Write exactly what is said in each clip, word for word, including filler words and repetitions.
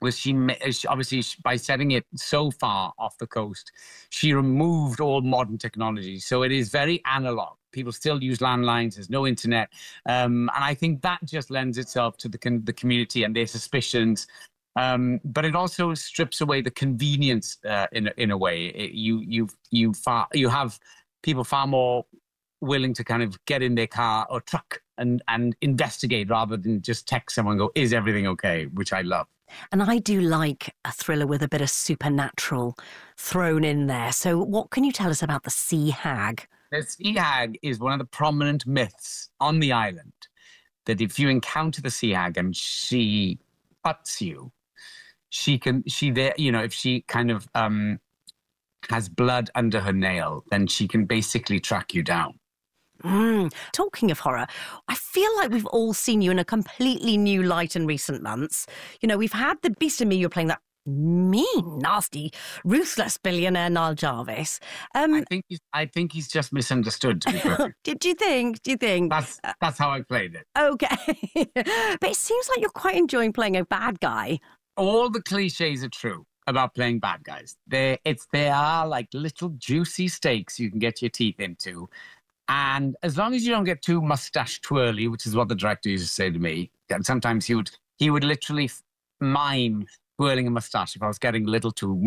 was she, she obviously by setting it so far off the coast, she removed all modern technology. So it is very analog. People still use landlines. There's no internet. Um, and I think that just lends itself to the, the community and their suspicions. Um, but it also strips away the convenience uh, in, in a way. It, you, you, you, far, you have people far more willing to kind of get in their car or truck and, and investigate rather than just text someone and go, is everything okay? Which I love. And I do like a thriller with a bit of supernatural thrown in there. So what can you tell us about the Sea Hag? The Sea Hag is one of the prominent myths on the island, that if you encounter the Sea Hag and she butts you, she can, she there, you know, if she kind of um, has blood under her nail, then she can basically track you down. Mm. Talking of horror, I feel like we've all seen you in a completely new light in recent months. You know, we've had The Beast in Me, you're playing that mean, nasty, ruthless billionaire Niall Jarvis. Um, I think he's, I think he's just misunderstood, to be perfect. Did you think? Do you think? That's, that's how I played it. Okay. But it seems like you're quite enjoying playing a bad guy. All the cliches are true about playing bad guys. They, it's, they are like little juicy steaks you can get your teeth into. And as long as you don't get too mustache twirly, which is what the director used to say to me, and sometimes he would he would literally mime twirling a mustache if I was getting a little too.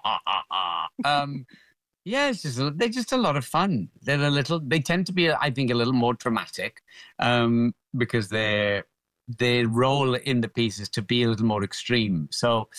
um, yeah, it's just they're just a lot of fun. They're a little. They tend to be, I think, a little more dramatic um, because they they role in the pieces to be a little more extreme. So.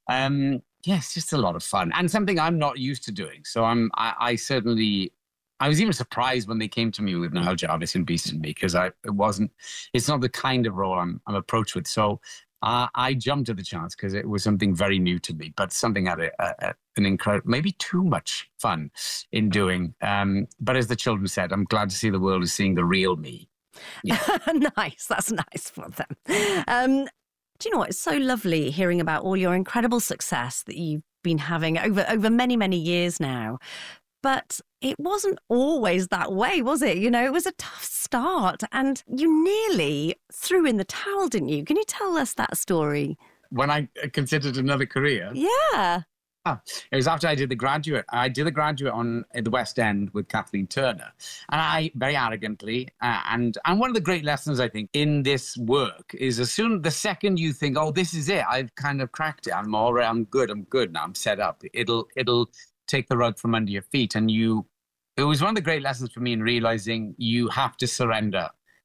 Um, yeah, it's just a lot of fun and something I'm not used to doing. So I'm I, I certainly. I was even surprised when they came to me with Niall Jarvis and Beast in Me because I it wasn't, it's not the kind of role I'm, I'm approached with. So uh, I jumped at the chance because it was something very new to me, but something I had a, a, an incredible, maybe too much fun in doing. Um, but as the children said, I'm glad to see the world is seeing the real me. Yeah. Nice, that's nice for them. Um, do you know what? It's so lovely hearing about all your incredible success that you've been having over over many, many years now. But it wasn't always that way, was it? You know, it was a tough start and you nearly threw in the towel, didn't you? Can you tell us that story? When I considered another career? Yeah. Oh, it was after I did The Graduate. I did The Graduate on the West End with Kathleen Turner. And I, very arrogantly, uh, and, and one of the great lessons, I think, in this work is as soon, the second you think, oh, this is it, I've kind of cracked it, I'm all right, I'm good, I'm good now, I'm set up. It'll, it'll, take the rug from under your feet. And you, it was one of the great lessons for me in realizing you have to surrender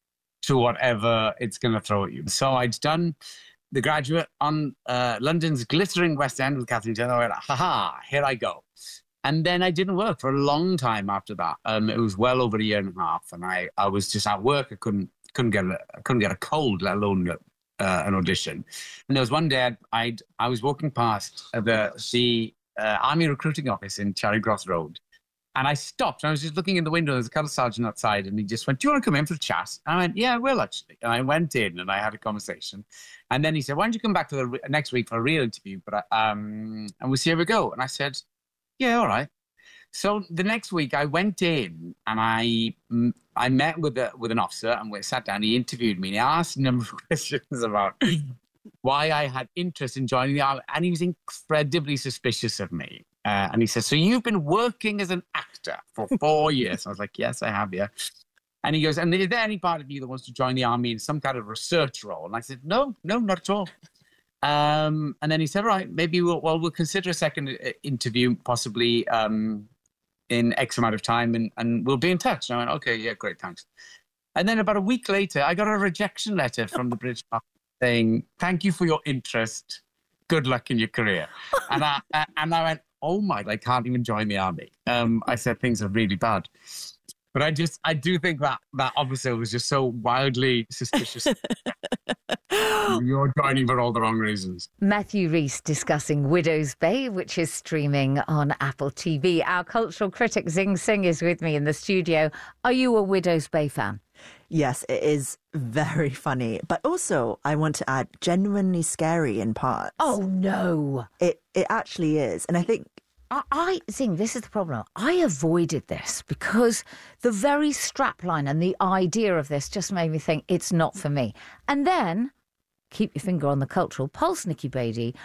to whatever it's going to throw at you. So I'd done The Graduate on uh, London's glittering West End with Kathleen Turner. I went, ha-ha, here I go. And then I didn't work for a long time after that. Um, it was well over a year and a half. And I, I was just at work. I couldn't, couldn't get a, I couldn't get a cold, let alone get, uh, an audition. And there was one day I'd, I'd I was walking past the, the, Uh, Army recruiting office in Charing Cross Road. And I stopped. And I was just looking in the window. There's a colour sergeant outside. And he just went, do you want to come in for a chat? And I went, yeah, I will, actually. And I went in and I had a conversation. And then he said, why don't you come back to the re- next week for a real interview? But I, um, and we'll see how we go. And I said, yeah, all right. So the next week I went in and I I met with a, with an officer and we sat down. He interviewed me. And he asked a number of questions about why I had interest in joining the army. And he was incredibly suspicious of me. Uh, and he said, so you've been working as an actor for four years? I was like, yes, I have, yeah. And he goes, and is there any part of you that wants to join the army in some kind of research role? And I said, no, no, not at all. Um, and then he said, all right, maybe we'll, well, we'll consider a second interview, possibly um, in X amount of time, and, and we'll be in touch. And I went, okay, yeah, great, thanks. And then about a week later, I got a rejection letter from the British Army saying, thank you for your interest. Good luck in your career. And I, and I went, oh my, I can't even join the army. Um, I said things are really bad. But I just, I do think that that officer was just so wildly suspicious. You're joining for all the wrong reasons. Matthew Rhys discussing Widow's Bay, which is streaming on Apple T V. Our cultural critic Zing Singh is with me in the studio. Are you a Widow's Bay fan? Yes, it is very funny. But also, I want to add, genuinely scary in parts. Oh, no. It it actually is. And I think... I, I think this is the problem. I avoided this because the very strapline and the idea of this just made me think it's not for me. And then, keep your finger on the cultural pulse, Nikki Beattie,